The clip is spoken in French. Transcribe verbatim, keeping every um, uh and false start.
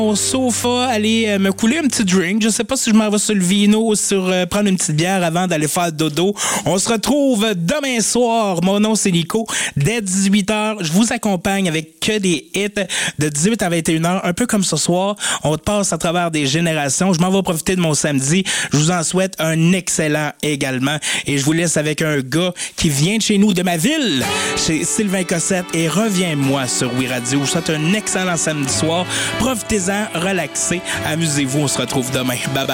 Au sofa, aller euh, me couler un petit drink. Je sais pas si je m'en vais sur le vino ou sur euh, prendre une petite bière avant d'aller faire dodo. On se retrouve demain soir. Mon nom, c'est Nico. Dès dix-huit heures, je vous accompagne avec que des hits de dix-huit à vingt et une heures. Un peu comme ce soir, on te passe à travers des générations. Je m'en vais profiter de mon samedi. Je vous en souhaite un excellent également. Et je vous laisse avec un gars qui vient de chez nous, de ma ville, chez Sylvain Cossette. Et reviens-moi sur Oui Radio. Je vous souhaite un excellent samedi soir. Profitez-en, relaxez, amusez-vous. On se retrouve demain. Bye bye.